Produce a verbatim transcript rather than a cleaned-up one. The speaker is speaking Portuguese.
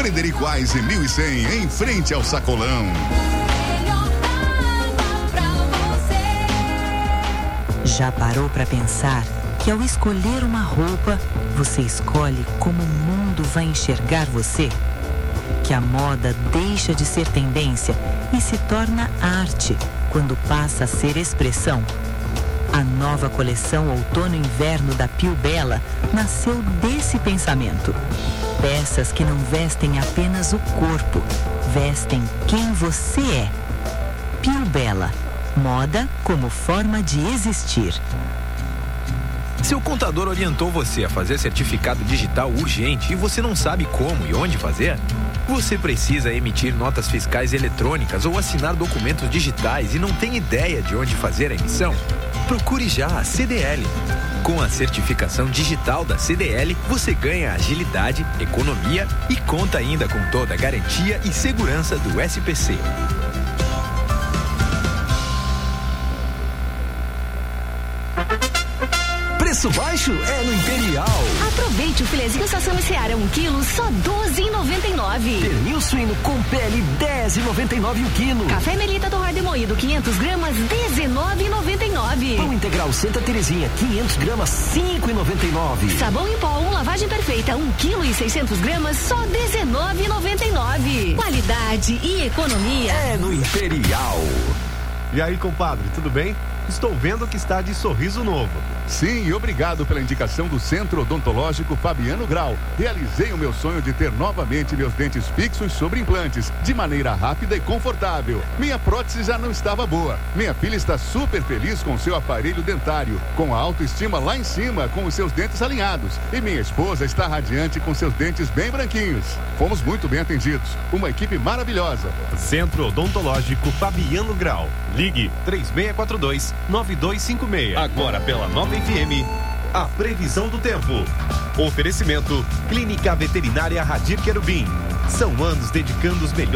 Frederico Aise mil e cem, em frente ao Sacolão. Já parou para pensar que ao escolher uma roupa, você escolhe como o mundo vai enxergar você? Que a moda deixa de ser tendência e se torna arte quando passa a ser expressão? A nova coleção Outono-Inverno da Pio Bella nasceu desse pensamento. Peças que não vestem apenas o corpo, vestem quem você é. Pio Bella, moda como forma de existir. Seu contador orientou você a fazer certificado digital urgente e você não sabe como e onde fazer? Você precisa emitir notas fiscais eletrônicas ou assinar documentos digitais e não tem ideia de onde fazer a emissão? Procure já a C D L. Com a certificação digital da C D L, você ganha agilidade, economia e conta ainda com toda a garantia e segurança do S P C. Preço baixo é no Imperial. Aproveite o filezinho Sassami Seara um quilo, só doze reais e noventa e nove centavos. Pernil suíno com pele, dez reais e noventa e nove centavos o quilo. Café Melita torrado e moído, quinhentas gramas, dezenove reais e noventa e nove centavos. Pão integral Santa Terezinha, quinhentas gramas, cinco reais e noventa e nove centavos. Sabão em pó, um lavagem perfeita, um quilo e seiscentas gramas, só dezenove reais e noventa e nove centavos. Qualidade e economia é no Imperial. E aí, compadre, tudo bem? Estou vendo que está de sorriso novo. Sim, e obrigado pela indicação do Centro Odontológico Fabiano Grau. Realizei o meu sonho de ter novamente meus dentes fixos sobre implantes, de maneira rápida e confortável. Minha prótese já não estava boa. Minha filha está super feliz com seu aparelho dentário, com a autoestima lá em cima, com os seus dentes alinhados. E minha esposa está radiante com seus dentes bem branquinhos. Fomos muito bem atendidos. Uma equipe maravilhosa. Centro Odontológico Fabiano Grau. Ligue três seis quatro dois, nove dois cinco seis. Agora pela Nova F M, a previsão do tempo. Oferecimento Clínica Veterinária Radir Querubim. São anos dedicando os melhores